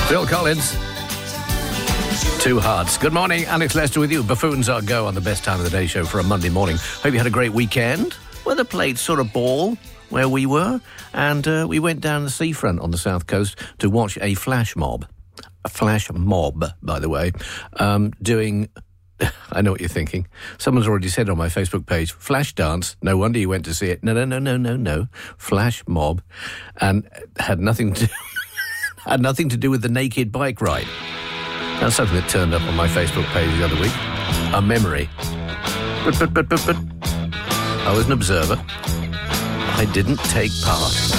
Phil Collins. Two Hearts. Good morning, Alex Lester with you. Buffoons Are Go on the Best Time of the Day show for a Monday morning. Hope you had a great weekend. Weather played sort of ball where we were, and we went down the seafront on the south coast to watch a flash mob. A flash mob, by the way, doing... I know what you're thinking. Someone's already said on my Facebook page, flash dance. No wonder you went to see it. No. Flash mob. And had nothing to do with the naked bike ride. That's something that turned up on my Facebook page the other week. A memory. But I was an observer. I didn't take part.